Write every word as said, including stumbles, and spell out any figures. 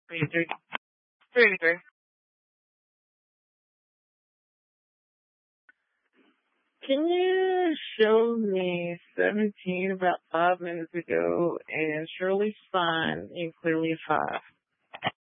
Three, three, three. Can you show me seventeen about five minutes ago and Shirley's fine and clearly five?